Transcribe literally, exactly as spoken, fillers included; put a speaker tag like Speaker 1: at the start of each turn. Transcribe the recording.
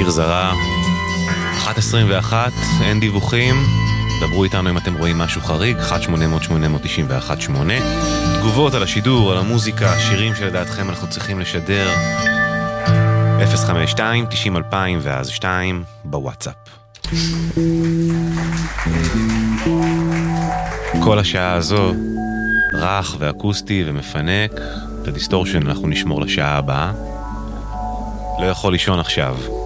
Speaker 1: שיר זרה. אחת עשרים ואחת, אין דיווחים. דברו איתנו אם אתם רואים משהו חריג. אחת שמונה אפס אפס שמונה תשע אחת שמונה. תגובות על השידור, על המוזיקה, שירים שלדעתכם אנחנו צריכים לשדר. אפס חמש שתיים תשעים אלפיים ואז שתיים בוואטסאפ. כל השעה הזו רך ואקוסטי ומפנק. את הדיסטורשן אנחנו נשמור לשעה הבאה. לא יכול לישון עכשיו.